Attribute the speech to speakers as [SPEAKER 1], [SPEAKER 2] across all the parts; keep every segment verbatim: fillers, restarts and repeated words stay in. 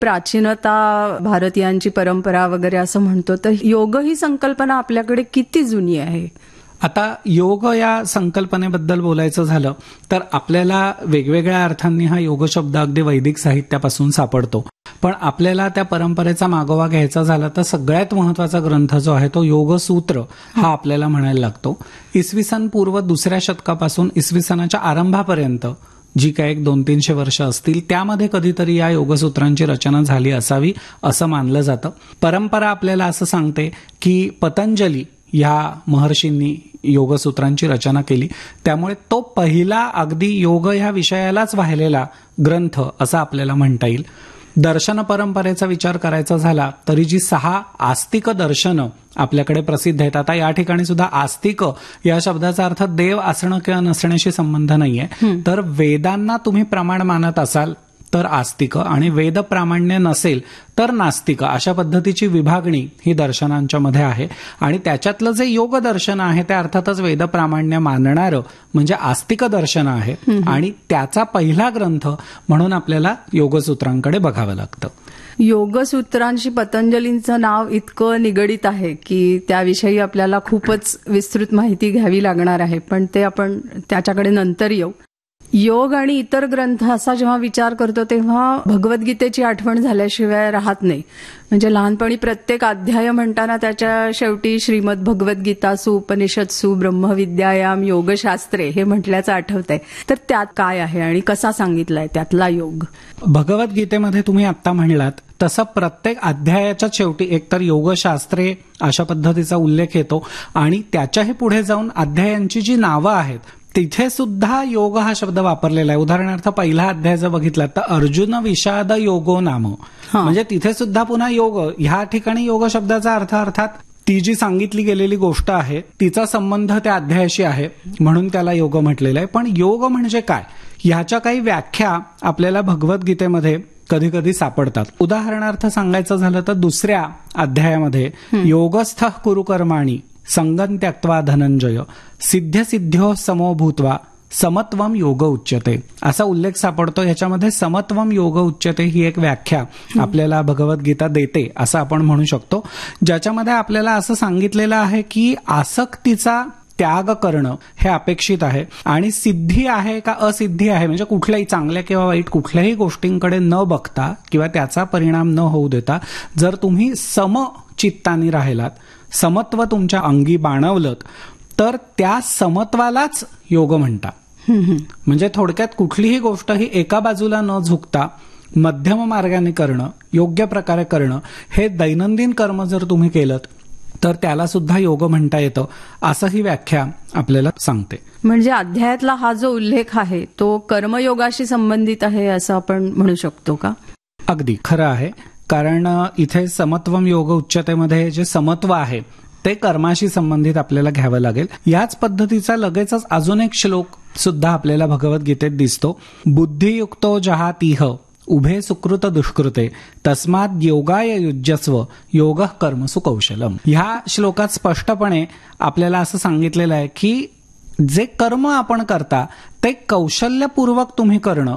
[SPEAKER 1] प्राचीनता, भारतीयांची परंपरा वगैरे असं म्हणतो, तर योग ही संकल्पना आपल्याकडे किती जुनी आहे?
[SPEAKER 2] आता योग या संकल्पनेबद्दल बोलायचं झालं तर आपल्याला वेगवेगळ्या अर्थांनी हा योग शब्द अगदी वैदिक साहित्यापासून सापडतो. पण आपल्याला त्या परंपरेचा मागोवा घ्यायचा झाला तर सगळ्यात महत्वाचा ग्रंथ जो आहे तो योगसूत्र हा आपल्याला म्हणायला लागतो. इसवी सन पूर्व दुसऱ्या शतकापासून इसवी सनाच्या आरंभापर्यंत जी काय एक दोन तीनशे वर्ष असतील त्यामध्ये कधीतरी या योगसूत्रांची रचना झाली असावी असं मानलं जातं. परंपरा आपल्याला असं सांगते की पतंजली या महर्षींनी योगसूत्रांची रचना केली, त्यामुळे तो पहिला अगदी योग ह्या विषयालाच वाहिलेला ग्रंथ असं आपल्याला म्हणता येईल. दर्शन परंपरेचा विचार करायचा झाला तरी जी सहा आस्तिक दर्शनं आपल्याकडे प्रसिद्ध आहेत. आता या ठिकाणी सुद्धा आस्तिक या शब्दाचा अर्थ देव असणं किंवा नसण्याशी संबंध नाहीये. तर वेदांना तुम्ही प्रमाण मानत असाल तर आस्तिक आणि वेद प्रामाण्य नसेल तर नास्तिक, अशा पद्धतीची विभागणी ही दर्शनांच्या मध्ये आहे. आणि त्याच्यातलं जे योग दर्शन आहे ते अर्थातच वेद प्रामाण्य मानणारं म्हणजे आस्तिक दर्शन आहे. आणि त्याचा पहिला ग्रंथ म्हणून आपल्याला योगसूत्रांकडे बघावं लागतं.
[SPEAKER 1] योगसूत्रांशी पतंजलींचं नाव इतकं निगडीत आहे की त्याविषयी आपल्याला खूपच विस्तृत माहिती घ्यावी लागणार आहे, पण ते आपण त्याच्याकडे नंतर येऊ. योग आणि इतर ग्रंथ असा जेव्हा विचार करतो तेव्हा भगवद्गीतेची आठवण झाल्याशिवाय राहत नाही. म्हणजे लहानपणी प्रत्येक अध्याय म्हणताना त्याच्या शेवटी श्रीमद भगवद्गीतासु उपनिषत्सु ब्रह्मविद्यायाम योगशास्त्रे हे म्हटल्याचं आठवतंय. तर त्यात काय आहे आणि कसा सांगितलाय त्यातला योग?
[SPEAKER 2] भगवद्गीतेमध्ये तुम्ही आता म्हणलात तसं प्रत्येक अध्यायाच्या शेवटी एकतर योगशास्त्रे अशा पद्धतीचा उल्लेख येतो आणि त्याच्याही पुढे जाऊन अध्यायांची जी नावं आहेत तिथे सुद्धा योग हा शब्द वापरलेला आहे. उदाहरणार्थ पहिला अध्याय जर बघितला तर अर्जुन विषाद योगो नाम, म्हणजे तिथे सुद्धा पुन्हा योग. ह्या ठिकाणी योग शब्दाचा अर्थ अर्थात ती जी सांगितली गेलेली गोष्ट आहे तिचा संबंध त्या अध्यायाशी आहे म्हणून त्याला योग म्हटलेलं आहे. पण योग म्हणजे काय ह्याच्या काही व्याख्या आपल्याला भगवद्गीतेमध्ये कधी कधी सापडतात. उदाहरणार्थ सांगायचं झालं तर दुसऱ्या अध्यायामध्ये योगस्थ कुरु कर्माणि संगम त्यक्त्वा धनंजय सिद्ध सिद्ध्यो समो भूत्वा समत्वम योग उच्यते असा उल्लेख सापडतो. ह्याच्यामध्ये समत्वम योग उच्यते ही एक व्याख्या आपल्याला भगवद्गीता देते असं आपण म्हणू शकतो, ज्याच्यामध्ये आपल्याला असं सांगितलेलं आहे की आसक्तीचा त्याग करणं हे अपेक्षित आहे आणि सिद्धी आहे का असिद्धी आहे म्हणजे कुठल्याही चांगल्या किंवा वाईट कुठल्याही गोष्टींकडे न बघता किंवा त्याचा परिणाम न होऊ देता जर तुम्ही समचित्तानी राहिलात, समत्व तुमच्या अंगी बाणवलं तर त्या समत्वालाच योग म्हणतात. म्हणजे थोडक्यात कुठलीही गोष्ट ही एका बाजूला न झुकता मध्यम मार्गाने करणं, योग्य प्रकारे करणं हे दैनंदिन कर्म जर तुम्ही केलं तर त्याला सुद्धा योग म्हणता येतं असं ही व्याख्या आपल्याला सांगते.
[SPEAKER 1] म्हणजे अध्यायातला हा जो उल्लेख आहे तो कर्मयोगाशी संबंधित आहे असं आपण म्हणू शकतो का?
[SPEAKER 2] अगदी खरं आहे, कारण इथे समत्वम योग उच्चतेमध्ये जे समत्व आहे ते कर्माशी संबंधित आपल्याला घ्यावं लागेल. याच पद्धतीचा लगेचच अजून एक श्लोक सुद्धा आपल्याला भगवद्गीतेत दिसतो. बुद्धियुक्तो जहातीह उभे सुकृत दुष्कृते तस्मात योगाय युज्यस्व योग कर्मसु कौशलम. ह्या श्लोकात स्पष्टपणे आपल्याला असं सांगितलेलं आहे की जे कर्म आपण करता ते कौशल्यपूर्वक तुम्ही करणं,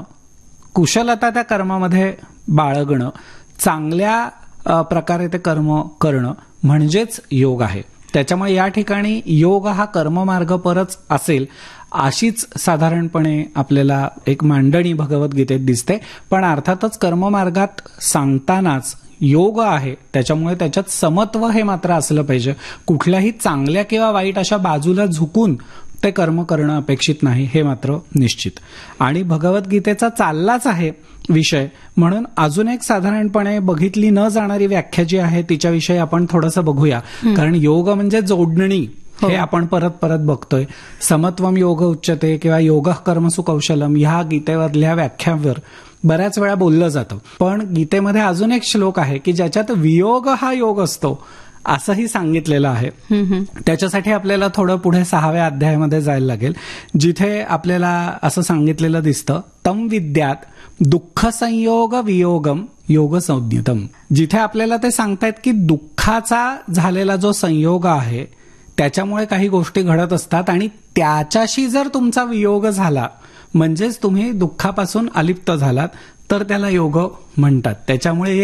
[SPEAKER 2] कुशलता त्या कर्मामध्ये बाळगणं, चांगल्या प्रकारे ते कर्म करणं म्हणजेच योग आहे. त्याच्यामुळे या ठिकाणी योग हा कर्ममार्ग परच असेल अशीच साधारणपणे आपल्याला एक मांडणी भगवद्गीतेत दिसते. पण अर्थातच कर्ममार्गात सांगतानाच योग आहे त्याच्यामुळे त्याच्यात समत्व हे मात्र असलं पाहिजे. कुठल्याही चांगल्या किंवा वाईट अशा बाजूला झुकून ते कर्म करणं अपेक्षित नाही हे मात्र निश्चित. आणि भगवद्गीतेचा चाललाच आहे विषय म्हणून अजून एक साधारणपणे बघितली न जाणारी व्याख्या जी आहे तिच्याविषयी आपण थोडंसं बघूया. कारण योग म्हणजे जोडणी हे आपण परत परत बघतोय. समत्वम योग उच्चते किंवा योग कर्मसु कौशलम ह्या गीतेवरल्या व्याख्यावर बऱ्याच वेळा बोललं जातं. पण गीतेमध्ये अजून एक श्लोक आहे की ज्याच्यात वियोग हा योग असतो असंही सांगितलेलं आहे. त्याच्यासाठी आपल्याला थोडं पुढे सहाव्या अध्यायामध्ये जायला लागेल जिथे आपल्याला असं सांगितलेलं दिसतं तम विद्यात दुःख संयोग वियोगम योग संज्ञितम. जिथे आपल्याला ते सांगतायत की दुःखाचा झालेला जो संयोग आहे त्याच्यामुळे काही गोष्टी घडत असतात आणि त्याच्याशी जर तुमचा वियोग झाला म्हणजेच तुम्ही दुःखापासून अलिप्त झालात तर त्याला योग म्हणतात. त्याच्यामुळे